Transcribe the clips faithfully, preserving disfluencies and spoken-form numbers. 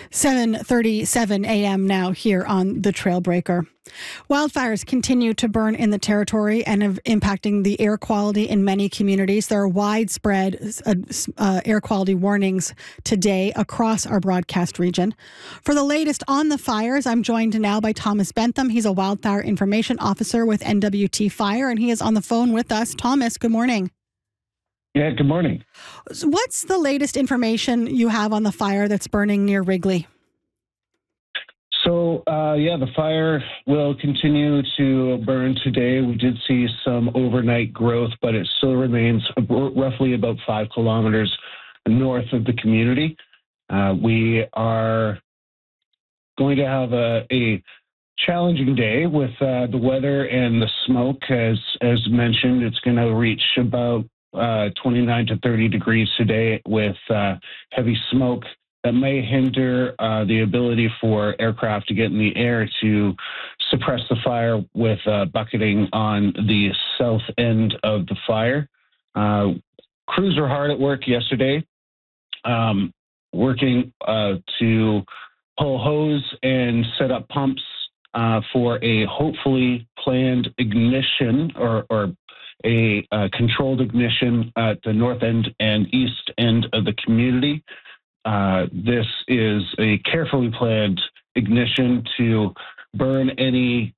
seven thirty-seven a.m. now here on the Trailbreaker. Wildfires continue to burn in the territory and have impacting the air quality in many communities. There are widespread uh, uh, air quality warnings today across our broadcast region. For the latest on the fires, I'm joined now by Thomas Bentham. He's a wildfire information officer with N W T Fire, and he is on the phone with us. Thomas, good morning. Yeah, good morning. So what's the latest information you have on the fire that's burning near Wrigley? So, uh, yeah, the fire will continue to burn today. We did see some overnight growth, but it still remains roughly about five kilometers north of the community. Uh, we are going to have a, a challenging day with uh, the weather and the smoke. As, as mentioned, it's going to reach about uh, twenty-nine to thirty degrees today with uh, heavy smoke that may hinder uh, the ability for aircraft to get in the air to suppress the fire with uh, bucketing on the south end of the fire. Uh, crews were hard at work yesterday, um, working uh, to pull hose and set up pumps uh, for a hopefully planned ignition or, or a uh, controlled ignition at the north end and east end of the community. Uh, this is a carefully planned ignition to burn any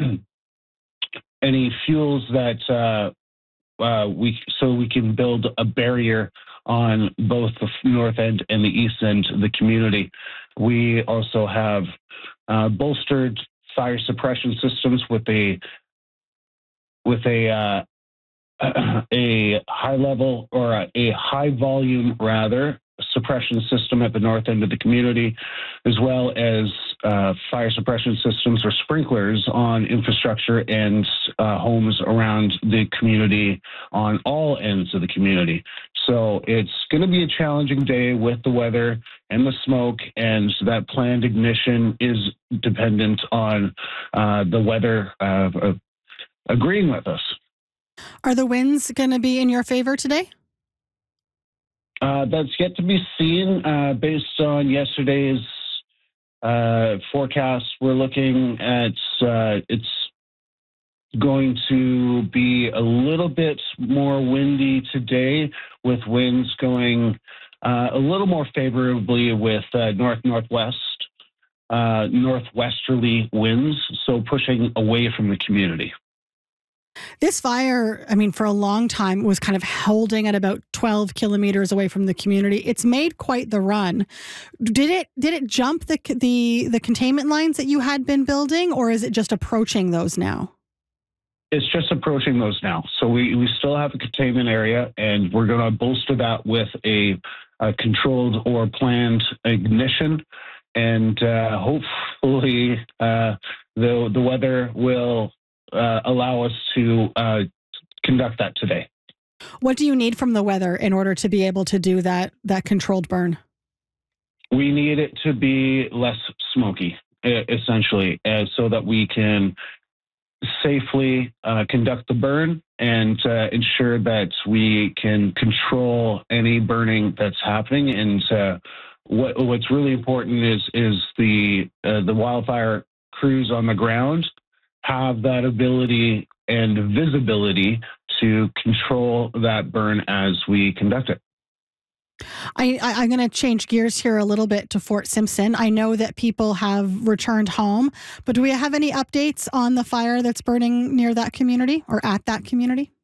any fuels that uh, uh, we so we can build a barrier on both the north end and the east end of the community. We also have uh, bolstered fire suppression systems with a with a uh, a high level or a, a high volume rather suppression system at the north end of the community, as well as uh, fire suppression systems or sprinklers on infrastructure and uh, homes around the community on all ends of the community. So it's going to be a challenging day with the weather and the smoke, and that planned ignition is dependent on uh, the weather uh, uh, agreeing with us. Are the winds going to be in your favor today? Uh, that's yet to be seen. Uh, based on yesterday's uh, forecast, we're looking at uh, it's going to be a little bit more windy today, with winds going uh, a little more favorably with uh, north-northwest, uh, northwesterly winds, so pushing away from the community. This fire, I mean, for a long time was kind of holding at about twelve kilometers away from the community. It's made quite the run. Did it did it jump the the the containment lines that you had been building, or is it just approaching those now? It's just approaching those now. So we, we still have a containment area, and we're going to bolster that with a, a controlled or planned ignition. And uh, hopefully uh, the the weather will Uh, allow us to uh, conduct that today. What do you need from the weather in order to be able to do that that controlled burn? We need it to be less smoky, essentially, uh, so that we can safely uh, conduct the burn and uh, ensure that we can control any burning that's happening. And uh, what, what's really important is is the uh, the wildfire crews on the ground have that ability and visibility to control that burn as we conduct it. I, I, I'm going to change gears here a little bit to Fort Simpson. I know that people have returned home, but do we have any updates on the fire that's burning near that community or at that community?